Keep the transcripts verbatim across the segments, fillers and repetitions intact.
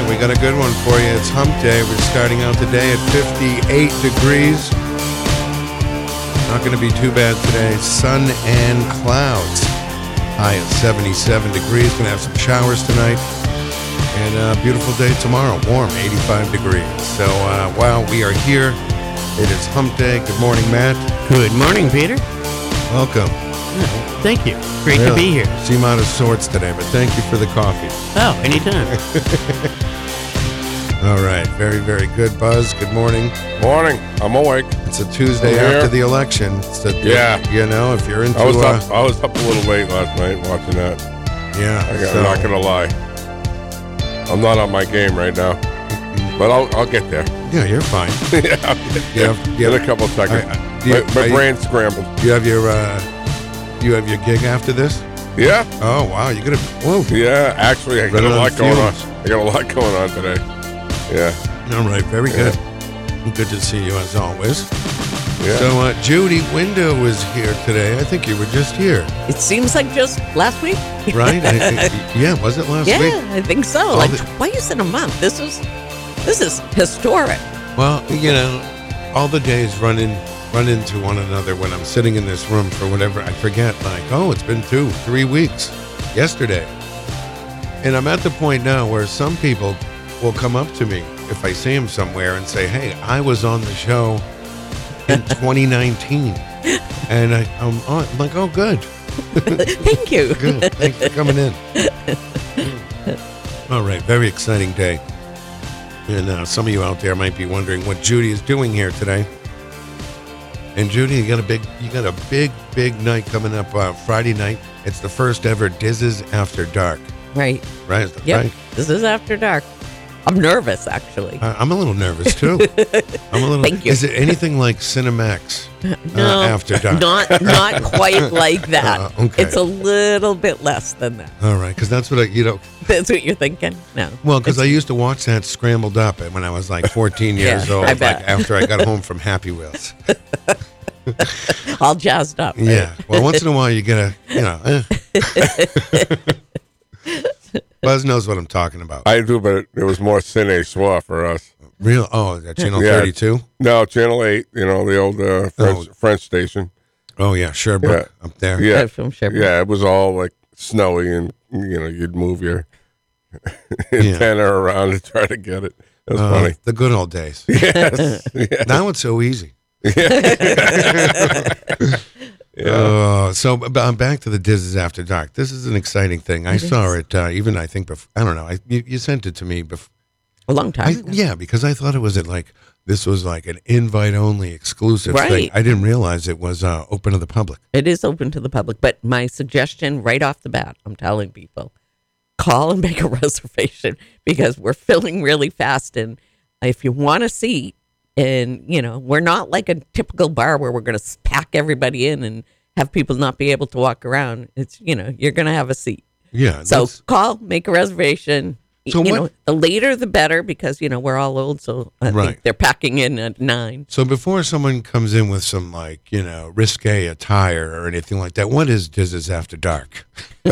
we got a good one for you. It's hump day. We're starting out the day at fifty-eight degrees. Not going to be too bad today. Sun and clouds. High at seventy-seven degrees. Going to have some showers tonight. And a beautiful day tomorrow. Warm, eighty-five degrees. So, uh, wow, we are here. It is hump day. Good morning, Matt. Good morning, Peter. Welcome. Oh, thank you. Great really, to be here. Seem out of sorts today, but thank you for the coffee. Oh, anytime. All right. Very, very good, Buzz. Good morning. Morning. I'm awake. It's a Tuesday I'm after here. the election. So, Yeah. You know, if you're into... I was uh, up. I was up a little late last night watching that. Yeah. I got, so, I'm not gonna lie. I'm not on my game right now, but I'll I'll get there. Yeah, you're fine. yeah, I'll get You there. have, you In have, a couple of seconds. I- I- do you- my my are you- brain's scrambled. you have your... Uh, you have your gig after this? Yeah. Oh, wow. You're going to... Whoa. Yeah. Actually, I got Running a on lot going on. fumes. I got a lot going on today. Yeah. All right. Very Yeah. good. Good to see you, as always. Yeah. So, uh, Judy Window was here today. I think you were just here, It seems like just last week. right? I, I, yeah, was it last Yeah, week? I think so. All like the- twice in a month. This is this is historic. Well, you know, all the days run in, run into one another when I'm sitting in this room for whatever. I forget, like, oh, it's been two, three weeks yesterday. And I'm at the point now where some people will come up to me if I see them somewhere and say, hey, I was on the show in twenty nineteen. And I, I'm, on, I'm like, oh, good. Thank you. Good. Thanks for coming in. All right. Very exciting day. And uh, some of you out there might be wondering what Judy is doing here today. And Judy, you got a big, you got a big, big night coming up uh, Friday night. It's the first ever Diz's After Dark. Right. Right? Yep. Right? This is after dark. I'm nervous, actually. I, I'm a little nervous too. I'm a little. Thank you. Is it anything like Cinemax no, uh, After Dark? not not quite like that. Uh, okay. It's a little bit less than that. All right, because that's what I, you know. That's what you're thinking? No. Well, because I It's- used to watch that Scrambled Up when I was like fourteen years Yeah, old, I like bet. after I got home from Happy Wheels. all jazzed up. Right? Yeah. Well, once in a while you get a, you know. Eh. Buzz knows what I'm talking about. I do, but it was more Cine Soir for us. Real? Oh, that channel Yeah. thirty-two. No, Channel Eight. You know, the old uh, French Oh. French station. Oh yeah, Sherbrooke up there. Yeah. I'm from Sherbrooke. Yeah, it was all like snowy, and you know, you'd move your Yeah. antenna around to try to get it. It was Uh, funny. the good old days. Yes. Yeah. Now it's so easy. Yeah. Uh, so b- b- back to the Diz's After Dark. This is an exciting thing. I It saw is. it uh, even I think bef- I don't know. I, you, you sent it to me before. A long time I, ago. yeah, because I thought it was at like this was like an invite only exclusive thing. Right. I didn't realize it was uh, open to the public. It is open to the public, but my suggestion right off the bat, I'm telling people, call and make a reservation because we're filling really fast. And if you want a seat, and you know, we're not like a typical bar where we're going to pack everybody in and have people not be able to walk around. It's, you know, you're going to have a seat. Yeah. So that's- call, make a reservation. So you what- know, the later the better because, you know, we're all old. So I Right. think they're packing in at nine. so before someone comes in with some like you know risque attire or anything like that, what is Diz's After Dark? you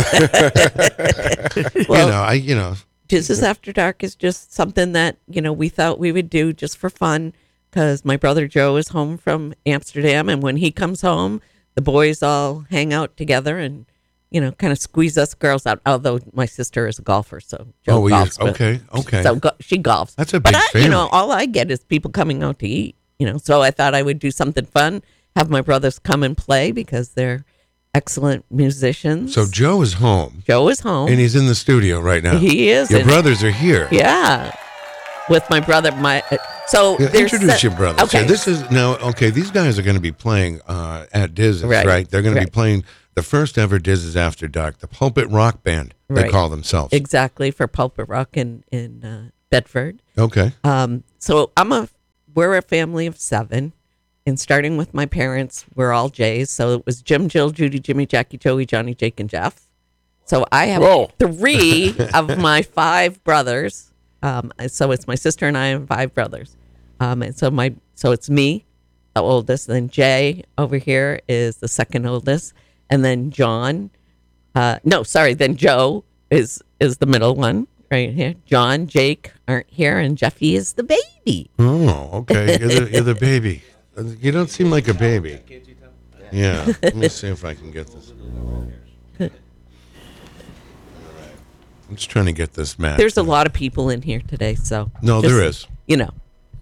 Well, know, I you know. Diz's After Dark is just something that, you know, we thought we would do just for fun because my brother Joe is home from Amsterdam. And when he comes home, the boys all hang out together and, you know, kind of squeeze us girls out. Although my sister is a golfer, so Joe Oh, well, you- golfs. but- okay, okay. So go, she golfs. That's a But big I, you know, family. all I get is people coming out to eat, you know. So I thought I would do something fun, have my brothers come and play because they're excellent musicians. So Joe is home Joe is home. and he's in the studio right now. He is. Your and- brothers are here. Yeah, with my brother. My uh, so Yeah, there's introduce se- your brothers. Okay, So this is now okay. These guys are going to be playing uh, at Diz's, right. Right, They're going to be right. playing the first ever Diz's After Dark, the pulpit rock band they Right. call themselves. exactly for Pulpit Rock in in uh, Bedford. Okay. Um, so I'm a we're a family of seven, and starting with my parents, we're all Jays. So it was Jim, Jill, Judy, Jimmy, Jackie, Joey, Johnny, Jake, and Jeff. So I have Whoa. three of my five brothers. Um, so it's my sister and I and five brothers. Um, and so my so it's me, the oldest. Then Jay over here is the second oldest, and then John. Uh, no, sorry. Then Joe is is the middle one, right here. John, Jake aren't here, and Jeffy is the baby. Oh, okay. You're the, you're the baby. You don't seem like a baby. Yeah. Let me see if I can get this. I'm just trying to get this match. There's a lot of people in here today, so No, just, there is. You know,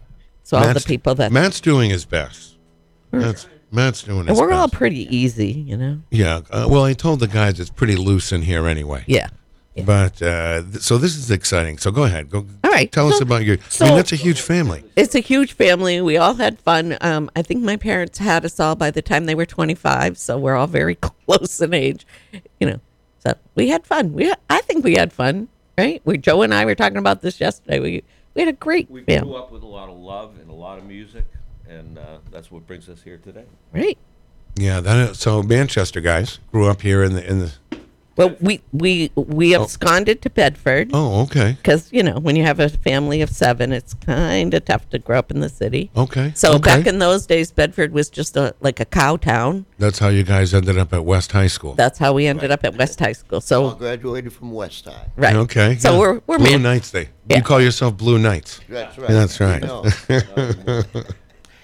so all the Matt's- people that Matt's doing his best. Matt's, Matt's doing his and we're best. all pretty easy, you know. Yeah. Uh, well, I told the guys it's pretty loose in here anyway. Yeah. Yeah. But uh, th- so this is exciting. So go ahead. Go. All right. Tell us So- about your. I so- mean, that's a huge family. It's a huge family. We all had fun. Um, I think my parents had us all by the time they were twenty-five, so we're all very close in age, you know. So we had fun. We, I think we had fun, right? We Joe and I were talking about this yesterday. We we had a great We grew family, up with a lot of love and a lot of music, and uh, that's what brings us here today. right? Yeah. That. Is, so Manchester guys grew up here in the in the. Well, we we we absconded to Bedford Oh, okay. because you know when you have a family of seven, it's kind of tough to grow up in the city. Okay. So okay. back in those days, Bedford was just a like a cow town. That's how you guys ended up at West High School. That's how we ended up at West High School. All So graduated from West High. right. Okay. So yeah. we're we're Blue man- Knights. They. Yeah. You call yourself Blue Knights. That's right. That's right. No, that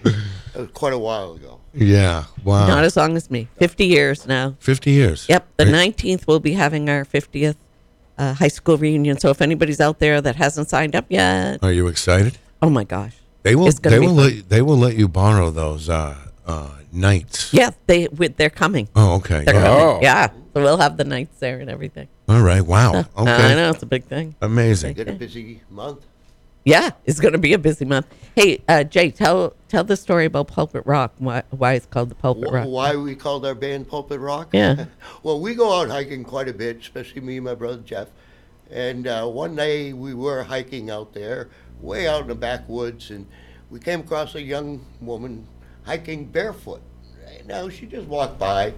was quite a while ago. Yeah. Wow. Not as long as me. Fifty years now. Fifty years. Yep. The Right. nineteenth we'll be having our fiftieth uh, high school reunion. So if anybody's out there that hasn't signed up yet, Are you excited? oh my gosh. They will. It's gonna They be will. fun. Let, they will let you borrow those uh, uh, nights. Yeah, they with they're coming. Oh, okay. They're Yeah. coming. Oh. Yeah. So we'll have the nights there and everything. All right. Wow. I Okay. know it's a big thing. Amazing. Got a busy month. Yeah, it's going to be a busy month. Hey, uh, Jay, tell tell the story about Pulpit Rock. Why why it's called the Pulpit Wh- Rock? Why we called our band Pulpit Rock? Yeah. Well, we go out hiking quite a bit, especially me and my brother Jeff. And uh, one day we were hiking out there, way out in the backwoods, and we came across a young woman hiking barefoot. Now she just walked by,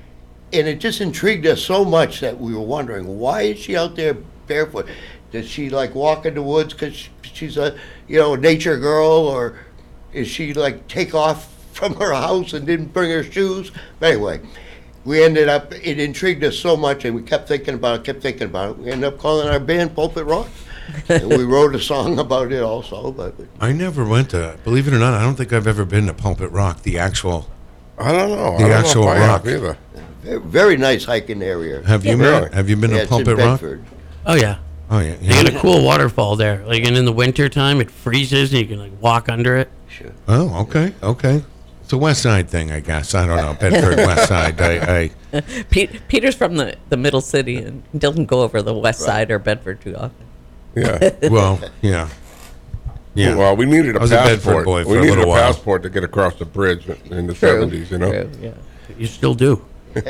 and it just intrigued us so much that we were wondering, why is she out there barefoot? Does she like walk in the woods because she's a you know nature girl, or is she like take off from her house and didn't bring her shoes? But anyway, we ended up, it intrigued us so much, and we kept thinking about it, kept thinking about it. We ended up calling our band Pulpit Rock, and we wrote a song about it also. But I never went to. Believe it or not, I don't think I've ever been to Pulpit Rock, the actual. I don't know. The I don't actual know if I have rock. either. very, very nice hiking area. Have you Really? been? Have you been Yeah, to it's in Pulpit Rock? Bedford. Oh yeah. Oh yeah. They yeah. got a cool waterfall there. Like, and in the winter time, it freezes and you can like walk under it. Sure. Oh, okay, okay. It's a West Side thing, I guess. I don't know. Bedford West Side. I, I Pete, Peter's from the, the middle city and doesn't go over the west side or Bedford too often. Yeah. well, yeah, yeah. Well, we needed a I was a Bedford passport. boy for we a needed little a while. passport to get across the bridge in the True, seventies. You know, true, yeah. You still do.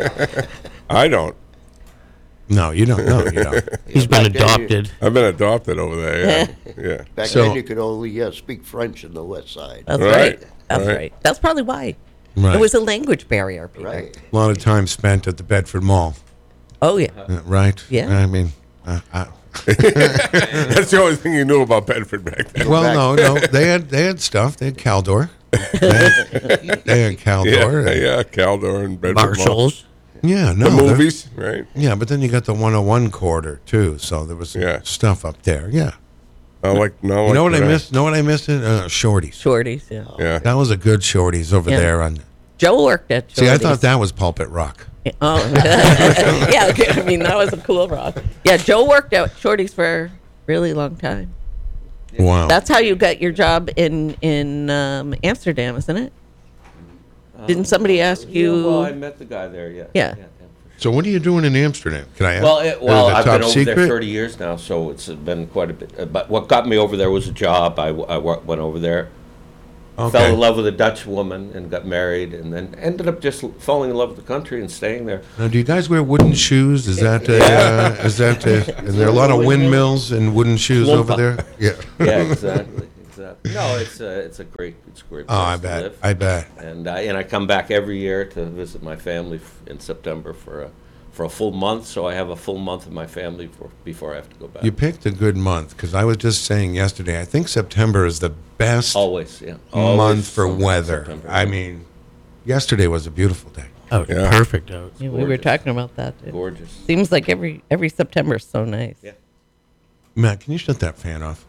I don't. No, you don't. No, you don't. He's been back then you- adopted. I've been adopted over there. Yeah. yeah. Back So- then, you could only uh, speak French in the west side. That's Right, right. That's right. right. That's probably why. Right. It was a language barrier, Peter. Right. A lot of time spent at the Bedford Mall. Oh, yeah. Uh, right. Yeah. I mean, uh, I, That's the only thing you knew about Bedford back then. well, back- no, no. They had they had stuff. They had Caldor. They had, they had Yeah, Caldor. yeah, Caldor and Bedford Mall. Marshalls. Yeah, no. The they're- movies, right? Yeah, but then you got the one oh one corridor too. So there was some Yeah. stuff up there. Yeah. I like. No, I You like know what I that. missed? Know what I missed? It? Uh, Shorties. Shorties, yeah. Yeah. That was a good Shorties over Yeah. there on. Joe worked at Shorties. See, I thought that was Pulpit Rock. Oh, yeah. Okay. I mean, that was a cool rock. Yeah, Joe worked at Shorties for a really long time. Wow. That's how you got your job in in um, Amsterdam, isn't it? Didn't somebody ask you? Yeah, well, I met the guy there. Yeah. Yeah. for sure. So what are you doing in Amsterdam? Can I ask? Well, it, well, Is it I've top been over secret? there thirty years now, so it's been quite a bit. uh, But what got me over there was a job. I, w- I wa- went over there, Okay. fell in love with a Dutch woman, and got married, and then ended up just falling in love with the country and staying there. Now, do you guys wear wooden shoes? Is that a, uh, is that a, is there a lot of windmills and wooden shoes over Wompa. there? Yeah. Yeah, exactly, exactly. No, it's a, it's a great, it's a great Oh, place I to bet. live. I bet. And I, and I come back every year to visit my family f- in September for a, for a full month, so I have a full month of my family for, before I have to go back. You picked a good month because I was just saying yesterday. I think September is the best Always, yeah. month Always for some- weather. September, I yeah. mean, yesterday was a beautiful day. Oh, it's Yeah. perfect out. Yeah, we were gorgeous. talking about that. It Gorgeous. seems like every every September is so nice. Yeah. Matt, can you shut that fan off?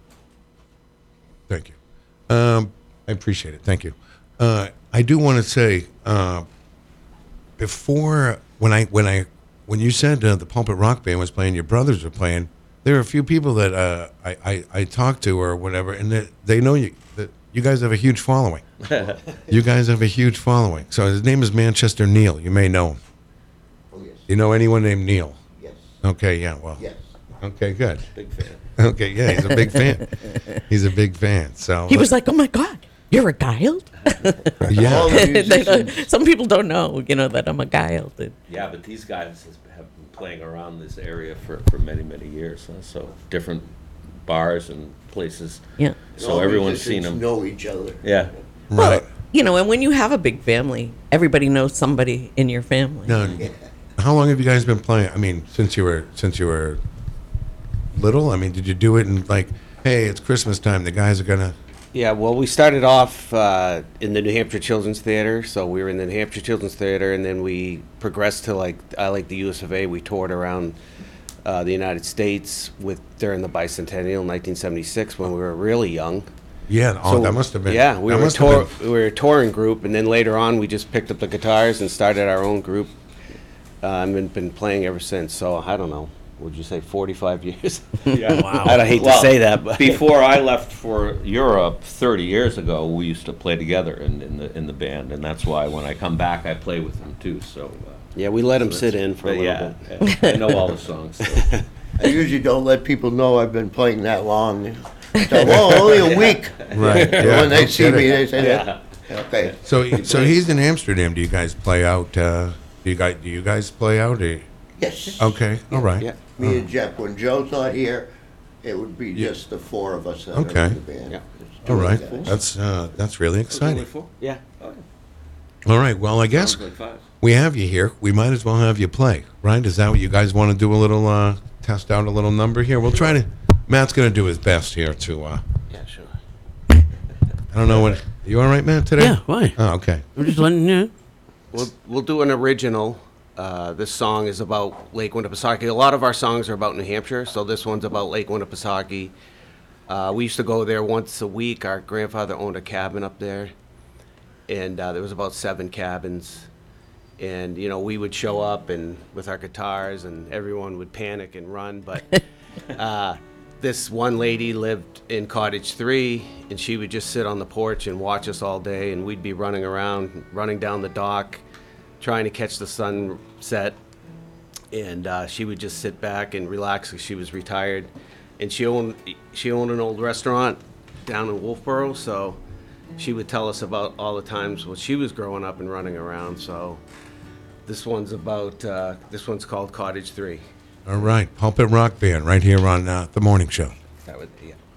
Thank you. Um, I appreciate it. Thank you. Uh, I do want to say uh, before when I when I when you said uh, the Pulpit Rock Band was playing, your brothers were playing. There are a few people that uh, I, I I talked to or whatever, and that they know you that you guys have a huge following. You guys have a huge following. So his name is Manchester Neil. You may know him. Oh, yes. You know anyone named Neil? Yes. Okay. Yeah. Well. Yes. Okay. Good. Big fan. Okay. Yeah. He's a big fan. He's a big fan. So He was like, "Oh my God, you're a guiled." yeah. All the They don't- musicians- some people don't know, you know, that I'm a guiled. And Yeah, but these guys has, have been playing around this area for, for many, many years. Huh? So different bars and places. yeah. So all everyone's seen musicians them. know each other. Yeah. Right. Well, you know, and when you have a big family, everybody knows somebody in your family. Now, how long have you guys been playing? I mean, since you were since you were little. I mean, did you do it in like, hey, it's Christmas time. The guys are gonna. Yeah, well, we started off uh, in the New Hampshire Children's Theater, so we were in the New Hampshire Children's Theater, and then we progressed to like I like the U S of A. We toured around uh, the United States with during the bicentennial in nineteen seventy-six when we were really young. Yeah. Oh, So, that must have been. Yeah, we that were a must have tour, been- we were a touring group, and then later on we just picked up the guitars and started our own group. Uh, and been, been playing ever since. So I don't know. Would you say forty-five years? Yeah. Wow. I hate Well, to say that, but before I left for Europe thirty years ago, we used to play together in, in the in the band, and that's why when I come back, I play with them too. So uh, yeah, we let them sit in for a but little yeah, bit. I know all the songs. So. I usually don't let people know I've been playing that long. So, well, only a week. Right. And Yeah, when they no see me, kidding. they say, Yeah. okay. So, so he's in Amsterdam. Do you guys play out? Uh, do you guys do you guys play out? Or, Yes. okay. All right. Yeah. Me and Jeff, when Joe's not here, it would be Yeah. just the four of us that Okay. are in the band. Yeah. It's All two right. guys. That's uh, that's really exciting. Yeah. All right. Well, I guess Sounds like five. we have you here. We might as well have you play, right? Is that what you guys want to do? A little uh, test out a little number here. We'll try to. Matt's going to do his best here to. Uh, Yeah, sure. I don't know what. You all right, Matt? Today? Yeah, why? Oh, okay. I'm just letting you know. We'll, we'll do an original. Uh, this song is about Lake Winnipesaukee. A lot of our songs are about New Hampshire, so this one's about Lake Winnipesaukee. Uh, we used to go there once a week. Our grandfather owned a cabin up there, and uh, there was about seven cabins. And, you know, we would show up and with our guitars, and everyone would panic and run. But uh, this one lady lived in Cottage three, and she would just sit on the porch and watch us all day, and we'd be running around, running down the dock, trying to catch the sunset, and uh, she would just sit back and relax because she was retired, and she owned she owned an old restaurant down in Wolfboro, so she would tell us about all the times when she was growing up and running around. So this one's about uh, this one's called Cottage Three. All right. Pulpit Rock Band right here on uh, the morning show. That would yeah.